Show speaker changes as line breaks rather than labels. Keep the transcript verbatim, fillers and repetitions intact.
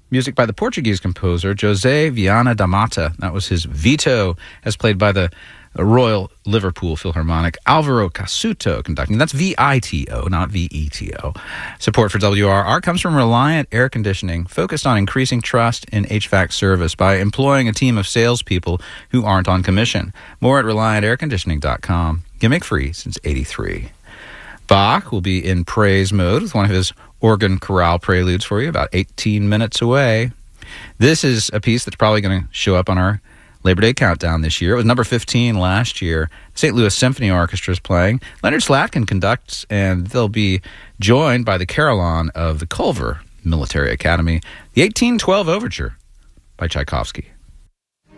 Music by the Portuguese composer José Viana da Mata. That was his Vito, as played by the Royal Liverpool Philharmonic. Alvaro Casuto conducting. That's V I T O, not V E T O. Support for W R R comes from Reliant Air Conditioning, focused on increasing trust in H V A C service by employing a team of salespeople who aren't on commission. More at reliant air conditioning dot com. Gimmick free since eighty-three. Bach will be in praise mode with one of his organ chorale preludes for you, about eighteen minutes away. This is a piece that's probably going to show up on our Labor Day countdown this year. It was number fifteen last year. Saint Louis Symphony Orchestra is playing. Leonard Slatkin conducts, and they'll be joined by the Carillon of the Culver Military Academy, the eighteen twelve Overture by Tchaikovsky.